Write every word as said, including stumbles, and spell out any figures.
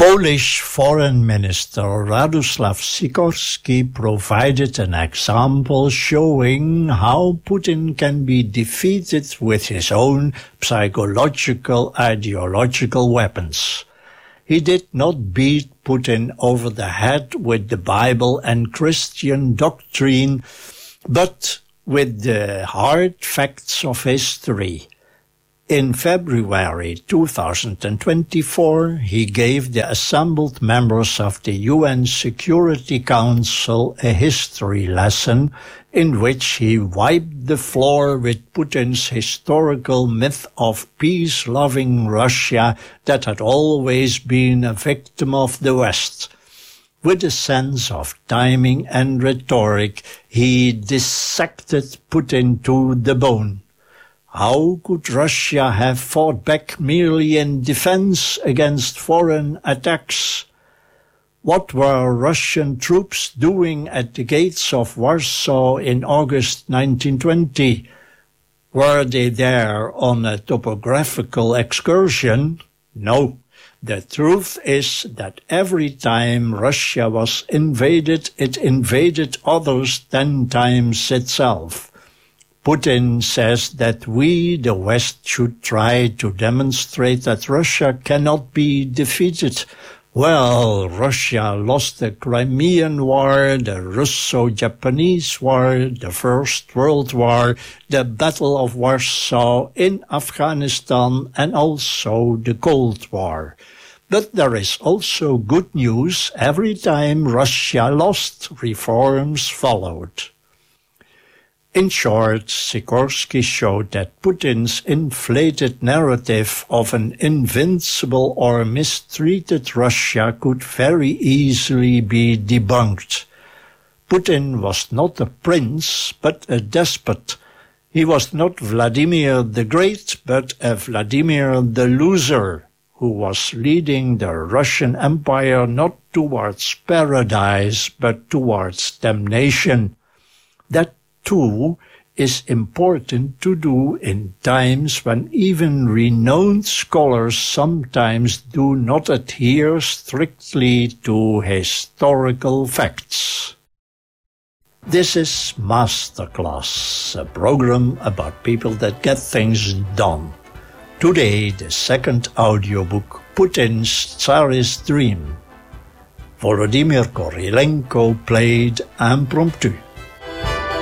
Polish Foreign Minister Radoslaw Sikorski provided an example showing how Putin can be defeated with his own psychological, ideological weapons. He did not beat Putin over the head with the Bible and Christian doctrine, but with the hard facts of history. In February two thousand twenty-four, he gave the assembled members of the U N Security Council a history lesson in which he wiped the floor with Putin's historical myth of peace-loving Russia that had always been a victim of the West. With a sense of timing and rhetoric, he dissected Putin to the bone. How could Russia have fought back merely in defense against foreign attacks? What were Russian troops doing at the gates of Warsaw in August nineteen twenty? Were they there on a topographical excursion? No. The truth is that every time Russia was invaded, it invaded others ten times itself. Putin says that we, the West, should try to demonstrate that Russia cannot be defeated. Well, Russia lost the Crimean War, the Russo-Japanese War, the First World War, the Battle of Warsaw in Afghanistan, and also the Cold War. But there is also good news. Every time Russia lost, reforms followed. In short, Sikorski showed that Putin's inflated narrative of an invincible or mistreated Russia could very easily be debunked. Putin was not a prince, but a despot. He was not Vladimir the Great, but a Vladimir the Loser, who was leading the Russian Empire not towards paradise, but towards damnation. That too is important to do in times when even renowned scholars sometimes do not adhere strictly to historical facts. This is Masterclass, a program about people that get things done. Today, the second audiobook, Putin's Tsarist Dream. Volodymyr Korilenko played Impromptu.